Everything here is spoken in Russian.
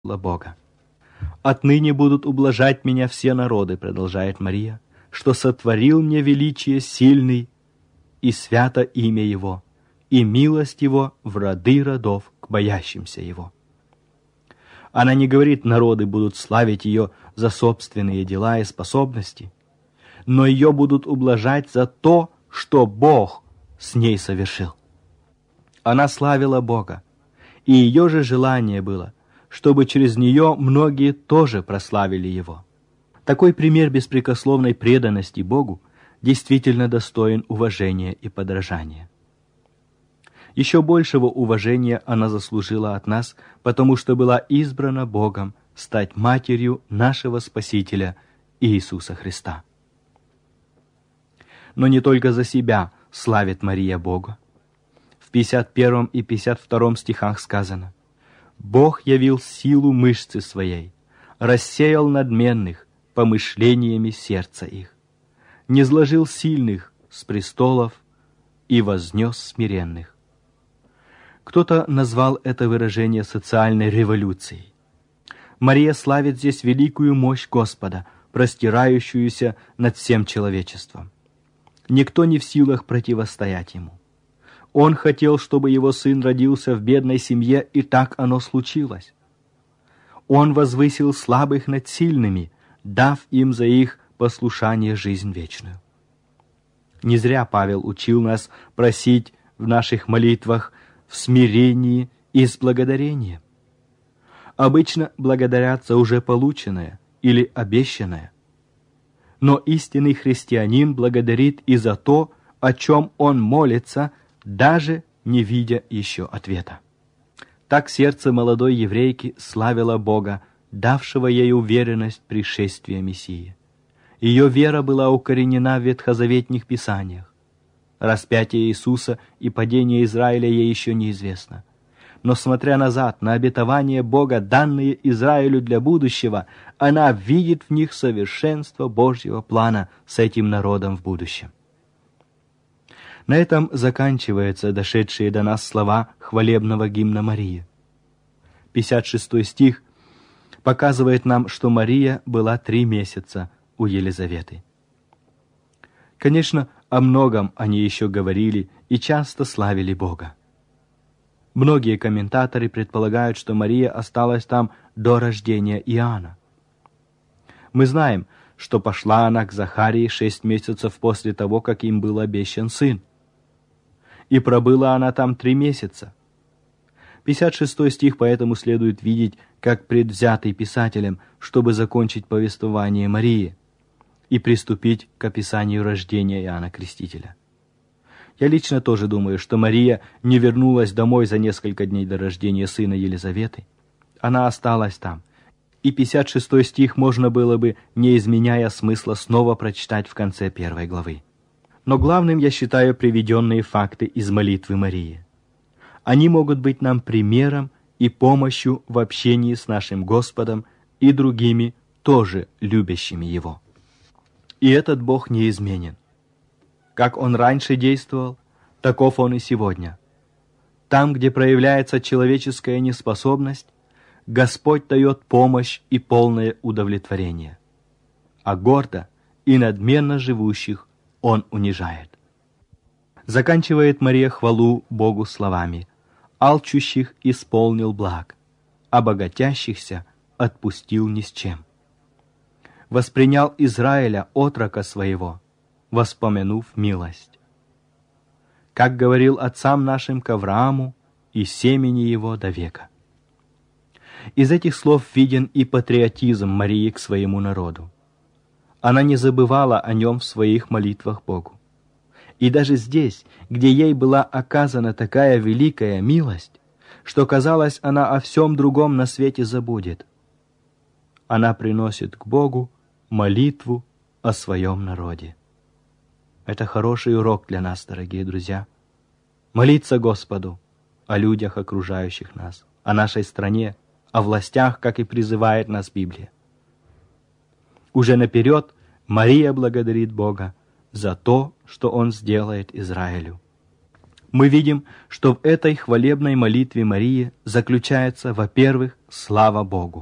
Бога. «Отныне будут ублажать меня все народы, — продолжает Мария, — что сотворил мне величие сильный, и свято имя Его, и милость Его в роды родов к боящимся Его». Она не говорит, народы будут славить ее за собственные дела и способности, но ее будут ублажать за то, что Бог с ней совершил. Она славила Бога, и ее же желание было, чтобы через нее многие тоже прославили Его. Такой пример беспрекословной преданности Богу действительно достоин уважения и подражания. Еще большего уважения она заслужила от нас, потому что была избрана Богом стать матерью нашего Спасителя Иисуса Христа. Но не только за себя славит Мария Бога. В 51 и 52 стихах сказано: «Бог явил силу мышцы своей, рассеял надменных помышлениями сердца их, низложил сильных с престолов и вознес смиренных». Кто-то назвал это выражение социальной революцией. Мария славит здесь великую мощь Господа, простирающуюся над всем человечеством. Никто не в силах противостоять Ему. Он хотел, чтобы Его Сын родился в бедной семье, и так оно случилось. Он возвысил слабых над сильными, дав им за их послушание жизнь вечную. Не зря Павел учил нас просить в наших молитвах в смирении и с благодарением. Обычно благодарятся уже полученное или обещанное. Но истинный христианин благодарит и за то, о чем он молится, даже не видя еще ответа. Так сердце молодой еврейки славило Бога, давшего ей уверенность пришествия Мессии. Ее вера была укоренена в ветхозаветных писаниях. Распятие Иисуса и падение Израиля ей еще неизвестно. Но, смотря назад на обетования Бога, данные Израилю для будущего, она видит в них совершенство Божьего плана с этим народом в будущем. На этом заканчиваются дошедшие до нас слова хвалебного гимна Марии. 56 стих показывает нам, что Мария была 3 месяца у Елизаветы. Конечно, о многом они еще говорили и часто славили Бога. Многие комментаторы предполагают, что Мария осталась там до рождения Иоанна. Мы знаем, что пошла она к Захарии 6 месяцев после того, как им был обещан сын. И пробыла она там 3 месяца. 56 стих поэтому следует видеть как предвзятый писателем, чтобы закончить повествование Марии и приступить к описанию рождения Иоанна Крестителя. Я лично тоже думаю, что Мария не вернулась домой за несколько дней до рождения сына Елизаветы. Она осталась там, и 56 стих можно было бы, не изменяя смысла, снова прочитать в конце 1 главы. Но главным я считаю приведенные факты из молитвы Марии. Они могут быть нам примером и помощью в общении с нашим Господом и другими, тоже любящими Его. И этот Бог неизменен. Как Он раньше действовал, таков Он и сегодня. Там, где проявляется человеческая неспособность, Господь дает помощь и полное удовлетворение. А гордо и надменно живущих Он унижает. Заканчивает Мария хвалу Богу словами: «Алчущих исполнил благ, а богатящихся отпустил ни с чем. Воспринял Израиля, отрока своего, воспомянув милость. Как говорил отцам нашим к Аврааму и семени его до века». Из этих слов виден и патриотизм Марии к своему народу. Она не забывала о нем в своих молитвах Богу. И даже здесь, где ей была оказана такая великая милость, что, казалось, она о всем другом на свете забудет, она приносит к Богу молитву о своем народе. Это хороший урок для нас, дорогие друзья. Молиться Господу о людях, окружающих нас, о нашей стране, о властях, как и призывает нас Библия. Уже наперед Мария благодарит Бога за то, что Он сделает Израилю. Мы видим, что в этой хвалебной молитве Марии заключается, во-первых, слава Богу.